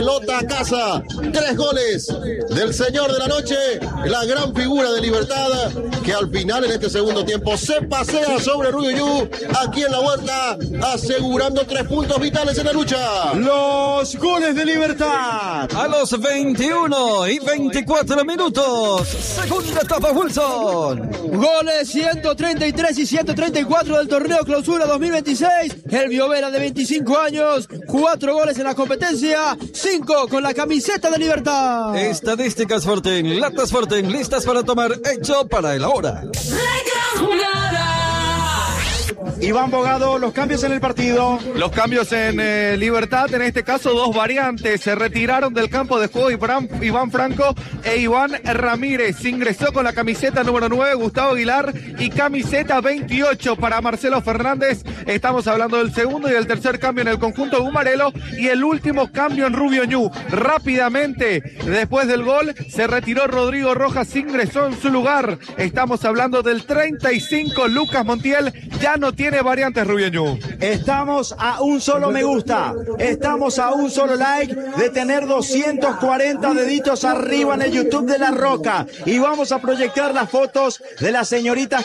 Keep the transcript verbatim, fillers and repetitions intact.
pelota a casa. Tres goles del señor de la noche, la gran figura de Libertad, que al final en este segundo tiempo se pasea sobre Rubio aquí en la Huerta, asegurando tres puntos vitales en la lucha. Los goles de Libertad. A los veintiuno y veinticuatro minutos. Segunda etapa, Wilson. Goles ciento treinta y tres y ciento treinta y cuatro del torneo Clausura dos mil veintiséis. El Biovera de veinticinco años. Cuatro goles en la competencia. Cinco con la camiseta de Libertad. Estadísticas Fortín. Latas Fortín. Listas para tomar. Hecho para el ahora. Iván Bogado, los cambios en el partido. Los cambios en eh, Libertad, en este caso dos variantes. Se retiraron del campo de juego Iván, Iván Franco e Iván Ramírez. Ingresó con la camiseta número nueve Gustavo Aguilar y camiseta veintiocho para Marcelo Fernández. Estamos hablando del segundo y el tercer cambio en el conjunto Gumarelo y el último cambio en Rubio Ñu. Rápidamente, después del gol, se retiró Rodrigo Rojas, ingresó en su lugar. Estamos hablando del treinta y cinco, Lucas Montiel. Ya no tiene variantes Rubio Ñu. Estamos a un solo me gusta, estamos a un solo like de tener doscientos cuarenta deditos arriba en el YouTube de La Roca y vamos a proyectar las fotos de las señoritas